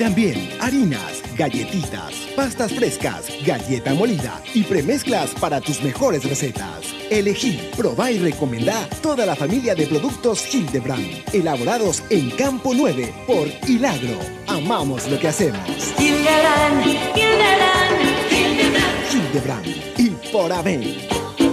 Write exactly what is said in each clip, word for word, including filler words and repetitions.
también harinas, galletitas, pastas frescas, galleta molida y premezclas para tus mejores recetas. Elegí, probá y recomendá toda la familia de productos Hildebrand, elaborados en Campo nueve por Hilagro. Amamos lo que hacemos. Hildebrand, Hildebrand, Hildebrand. Hildebrand y por Aven.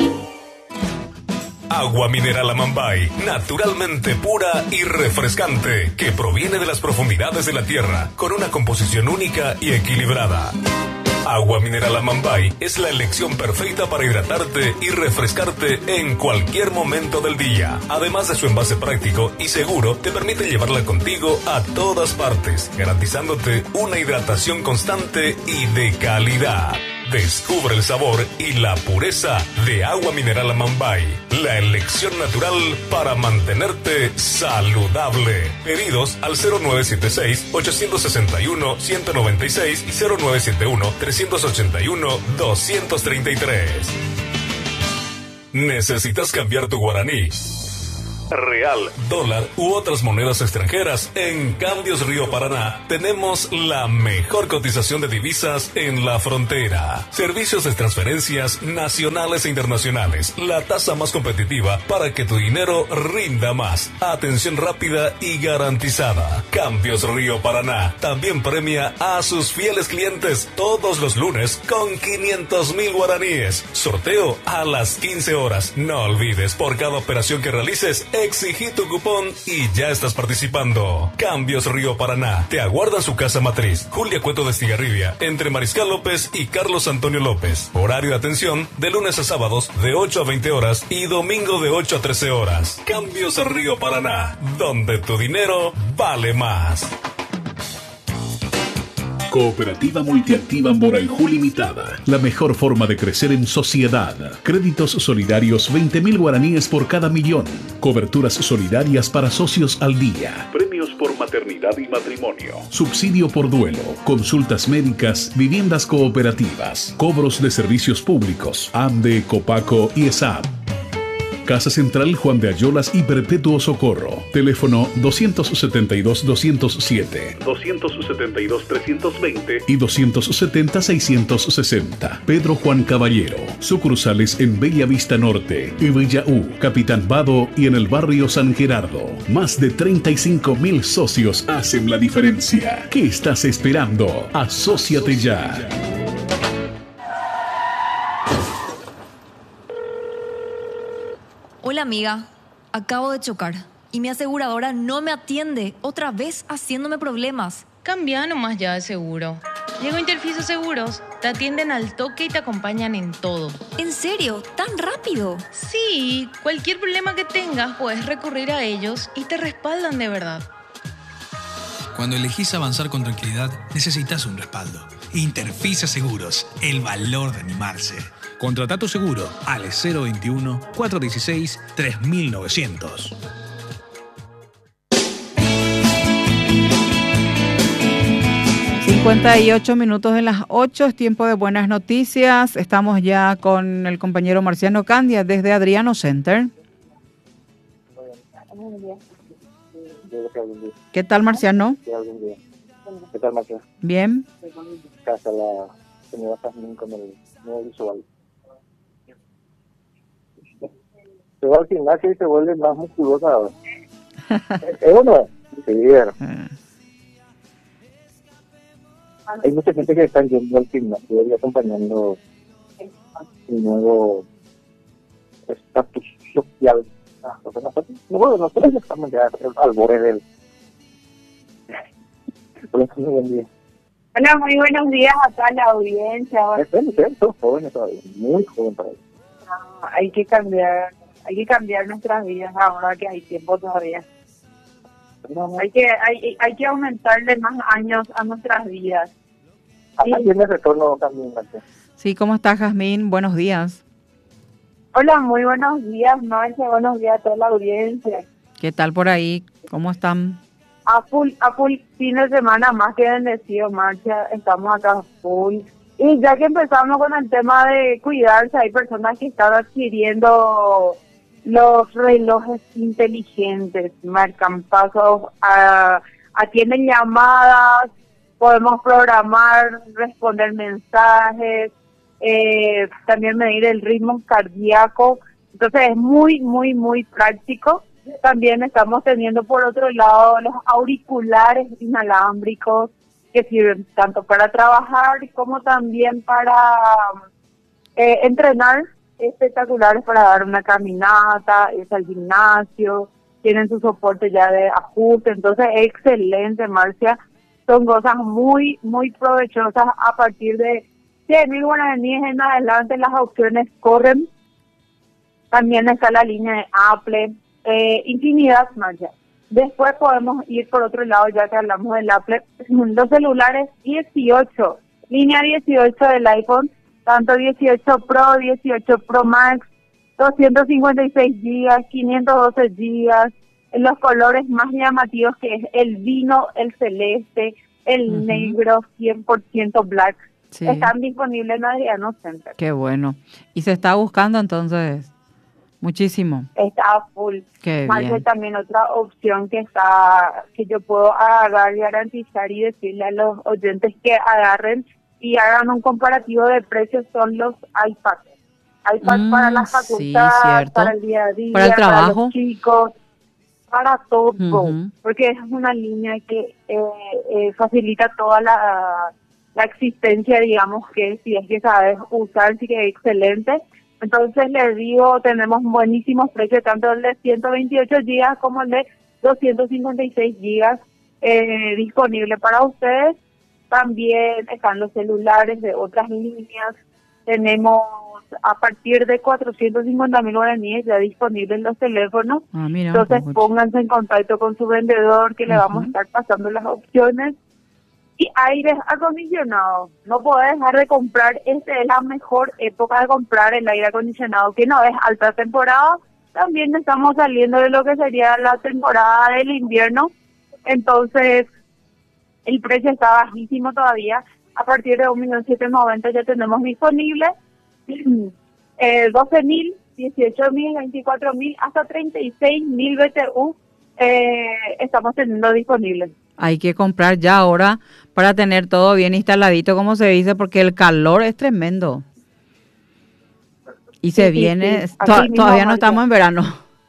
Agua mineral Amambay, naturalmente pura y refrescante, que proviene de las profundidades de la tierra, con una composición única y equilibrada. Agua mineral Amambay es la elección perfecta para hidratarte y refrescarte en cualquier momento del día. Además de su envase práctico y seguro, te permite llevarla contigo a todas partes, garantizándote una hidratación constante y de calidad. Descubre el sabor y la pureza de agua mineral Amambay, la elección natural para mantenerte saludable. Pedidos al cero nueve siete seis, ocho seis uno, uno cero nueve seis y cero nueve siete uno, tres ocho uno, dos tres tres. ¿Necesitas cambiar tu guaraní, real, dólar u otras monedas extranjeras? En Cambios Río Paraná tenemos la mejor cotización de divisas en la frontera. Servicios de transferencias nacionales e internacionales. La tasa más competitiva para que tu dinero rinda más. Atención rápida y garantizada. Cambios Río Paraná también premia a sus fieles clientes todos los lunes con quinientos mil guaraníes. Sorteo a las quince horas. No olvides, por cada operación que realices, exigí tu cupón y ya estás participando. Cambios Río Paraná te aguarda en su casa matriz, Julia Cueto de Estigarribia, entre Mariscal López y Carlos Antonio López. Horario de atención de lunes a sábados de ocho a veinte horas y domingo de ocho a trece horas. Cambios Río Paraná, donde tu dinero vale más. Cooperativa Multiactiva Moraiju Limitada. La mejor forma de crecer en sociedad. Créditos solidarios veinte mil guaraníes por cada millón. Coberturas solidarias para socios al día. Premios por maternidad y matrimonio. Subsidio por duelo. Consultas médicas. Viviendas cooperativas. Cobros de servicios públicos. AMDE, Copaco y ESAP. Casa Central Juan de Ayolas y Perpetuo Socorro. Teléfono dos siete dos, dos cero siete, dos siete dos, tres veinte y dos siete cero, seis sesenta. Pedro Juan Caballero. Sucursales en Bella Vista Norte, y Villa U, Capitán Vado y en el barrio San Gerardo. Más de treinta y cinco mil socios hacen la diferencia. ¿Qué estás esperando? Asóciate ya. Hola amiga, acabo de chocar y mi aseguradora no me atiende, otra vez haciéndome problemas. Cambia nomás ya de seguro. Llegó Interfiso Seguros, te atienden al toque y te acompañan en todo. ¿En serio? ¿Tan rápido? Sí, cualquier problema que tengas puedes recurrir a ellos y te respaldan de verdad. Cuando elegís avanzar con tranquilidad, necesitas un respaldo. Interfisa Seguros, el valor de animarse. Contrata tu seguro al cero veintiuno, cuatrocientos dieciséis, tres mil novecientos. cincuenta y ocho minutos de las ocho, es tiempo de buenas noticias. Estamos ya con el compañero Marciano Candia desde Adriano Center. ¿Qué tal, Marciano? ¿Qué tal, Marciano? Bien. Casa la señora Jazmín con el nuevo visual. Se va al gimnasio y se vuelve más musculosa ahora. ¿Es o no? Sí, bueno. Hay mucha gente que está yendo al gimnasio y acompañando el nuevo estatus social. No, bueno, nosotros ya estamos ya al borde del... Buen día. Hola, muy buenos días a toda la audiencia. Ustedes son jóvenes todavía, muy jóvenes todavía. No, hay que cambiar, hay que cambiar nuestras vidas ahora que hay tiempo todavía. No, hay que hay, hay que aumentarle más años a nuestras vidas. Acá sí. Tiene retorno también, gracias. Sí, ¿cómo estás, Jazmín? Buenos días. Hola, muy buenos días, Marcia, buenos días a toda la audiencia. ¿Qué tal por ahí? ¿Cómo están? A full, a full fin de semana más que bendecido, Marcia, estamos acá a full. Y ya que empezamos con el tema de cuidarse, hay personas que están adquiriendo los relojes inteligentes, marcan pasos, a, atienden llamadas, podemos programar, responder mensajes, eh, también medir el ritmo cardíaco. Entonces es muy, muy, muy práctico. También estamos teniendo por otro lado los auriculares inalámbricos que sirven tanto para trabajar como también para eh, entrenar, espectaculares para dar una caminata, es al gimnasio, tienen su soporte ya de ajuste, entonces excelente, Marcia. Son cosas muy, muy provechosas. A partir de cien mil guaraníes en adelante las opciones corren. También está la línea de Apple, eh, infinidad, Marcia. Después podemos ir por otro lado, ya que hablamos del Apple, los celulares dieciocho, línea dieciocho del iPhone, tanto dieciocho Pro, dieciocho Pro Max, doscientos cincuenta y seis gigas, quinientos doce gigas, en los colores más llamativos que es el vino, el celeste, el uh-huh. negro, cien por ciento black. Sí. Están disponibles en Adriano Center. Qué bueno. ¿Y se está buscando entonces? Muchísimo. Está full. Qué Más bien. que también otra opción que está, que yo puedo agarrar y garantizar y decirle a los oyentes que agarren y hagan un comparativo de precios son los iPads. iPad mm, para la facultad, sí, para el día a día, para el trabajo, para los chicos, para todo, uh-huh. porque es una línea que eh, eh, facilita toda la, la existencia, digamos, que si es que sabes usar, sí que es excelente. Entonces les digo, tenemos buenísimos precios, tanto el de ciento veintiocho gigas como el de doscientos cincuenta y seis gigas eh, disponible para ustedes. También están los celulares de otras líneas. Tenemos a partir de cuatrocientos cincuenta mil guaraníes ya disponibles en los teléfonos. Ah, mira, entonces pues, pónganse en contacto con su vendedor que uh-huh. le vamos a estar pasando las opciones. Y aires acondicionados. No podés dejar de comprar. Esta es la mejor época de comprar el aire acondicionado, que no es alta temporada. También estamos saliendo de lo que sería la temporada del invierno. Entonces, el precio está bajísimo todavía. A partir de un millón setecientos noventa ya tenemos disponible eh, doce mil, dieciocho mil, veinticuatro mil, hasta treinta y seis mil B T U eh, estamos teniendo disponibles. Hay que comprar ya ahora para tener todo bien instaladito, como se dice, porque el calor es tremendo. Y se sí, viene, sí, sí. To- mismo, todavía no Marcia. estamos en verano.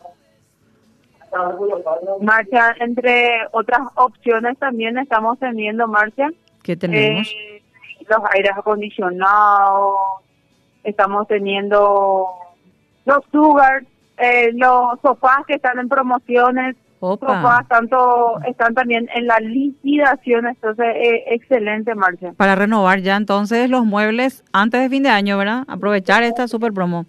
Marcia, entre otras opciones también estamos teniendo, Marcia. ¿Qué tenemos? Eh, los aires acondicionados, estamos teniendo los Sugar, eh, los sofás que están en promociones. Opa. Sofás tanto están también en la liquidación, entonces eh, excelente, Marcia. Para renovar ya entonces los muebles antes de fin de año, ¿verdad? Aprovechar esta super promo.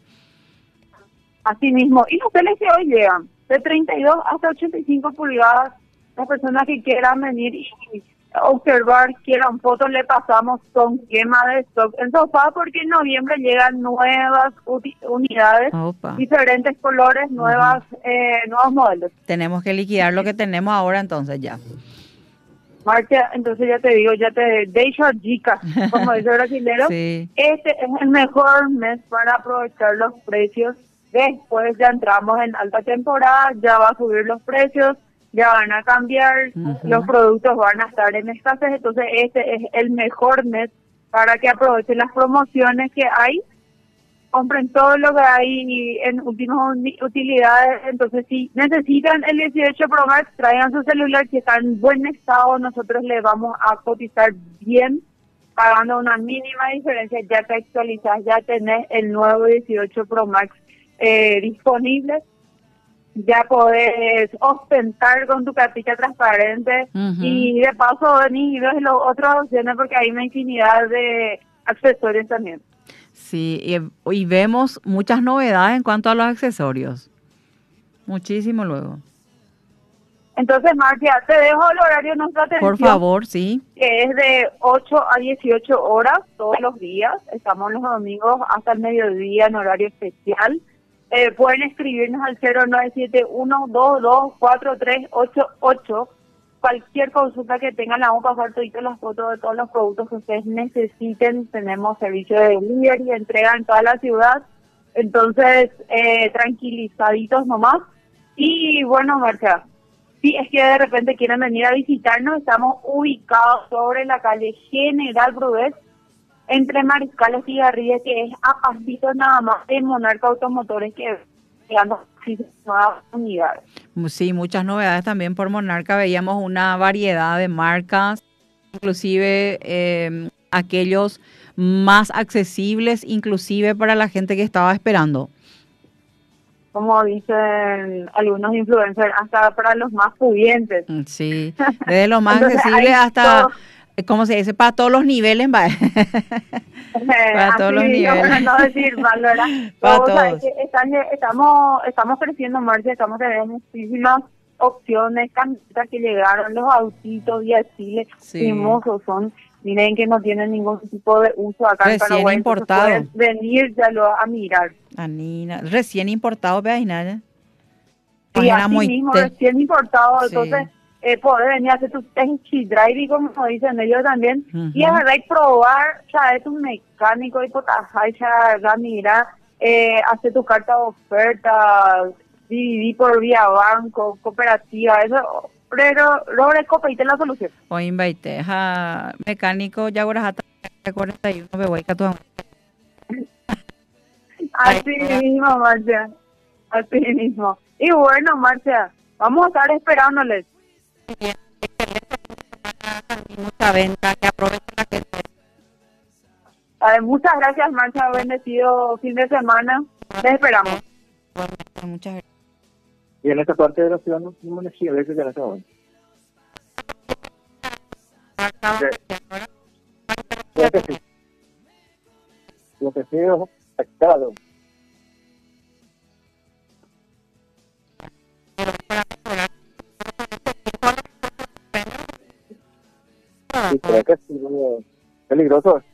Así mismo, y los teles que hoy llegan de treinta y dos hasta ochenta y cinco pulgadas, las personas que quieran venir y observar, quieran fotos, le pasamos con quema de stock en sofá, porque en noviembre llegan nuevas uti- unidades, Opa. diferentes colores, nuevas uh-huh. eh, nuevos modelos. Tenemos que liquidar lo que tenemos ahora entonces ya. Marcia, entonces ya te digo, ya te dejo chicas, como dice el brasilero. Sí. Este es el mejor mes para aprovechar los precios. Después ya entramos en alta temporada, ya va a subir los precios, ya van a cambiar, uh-huh. los productos van a estar en escasez, entonces este es el mejor mes para que aprovechen las promociones que hay, compren todo lo que hay en últimas utilidades. Entonces si necesitan el dieciocho Pro Max, traigan su celular, si está en buen estado, nosotros le vamos a cotizar bien, pagando una mínima diferencia. Ya te actualizas, ya tenés el nuevo dieciocho Pro Max eh, disponible. Ya podés ostentar con tu cartilla transparente uh-huh. y de paso venís y ves las otras opciones, porque hay una infinidad de accesorios también. Sí, y, y vemos muchas novedades en cuanto a los accesorios. Muchísimo luego. Entonces, Marcia, te dejo el horario de nuestra atención. Por favor, sí. Que es de ocho a dieciocho horas todos los días. Estamos los domingos hasta el mediodía en horario especial. Eh, pueden escribirnos al cero nueve siete uno, dos dos cuatro tres ocho ocho. Cualquier consulta que tengan, la vamos a pasar todas las fotos de todos los productos que ustedes necesiten. Tenemos servicio de delivery y entrega en toda la ciudad. Entonces, eh, tranquilizaditos nomás. Y bueno, Marcia, si es que de repente quieren venir a visitarnos, estamos ubicados sobre la calle General Brugués, entre Mariscal y Garriga, que es a pasito nada más de Monarca Automotores, que llegando nuevas unidades. Sí, muchas novedades también por Monarca. Veíamos una variedad de marcas, inclusive eh, aquellos más accesibles, inclusive para la gente que estaba esperando. Como dicen algunos influencers, hasta para los más pudientes. Sí, desde lo más Entonces, accesible hasta, todo, ¿cómo se dice? Para todos los niveles, va. Para todos los niveles. Bueno, no decir mal, ¿verdad? Para Todos, todos. ¿sabes? Están, estamos, estamos creciendo, Marcia, estamos teniendo muchísimas opciones, camionetas que llegaron, los autitos y así, Sí. hermosos son. Miren que no tienen ningún tipo de uso acá en Recién Paraguay. importado. Pueden venir ya lo a mirar. Anina, recién importado, vea, Inaya. Sí, así mismo, recién importado, Sí. entonces eh, poder venir a hacer tu test drive, como dicen ellos también, Ujú. y agarrar y probar, sabes, tu mecánico y potajar, ya mira, eh, hacer tu carta de oferta, dividir por vía banco, cooperativa, eso, pero logre copeite la solución. O invite a mecánico, ya ahora hasta cuarenta y uno me voy a tu Así mismo, Marcia, así mismo. Y bueno, Marcia, vamos a estar esperándoles. mucha venta, que aprovechen la gente. A ver, muchas gracias, Marcia, bendecido fin de semana. Les esperamos. Bueno, muchas gracias. Y en esta parte de la ciudad no tenemos energía eléctrica en este momento. Lo que sí, lo que sí es afectado. Sí, creo que sí, eh, peligroso.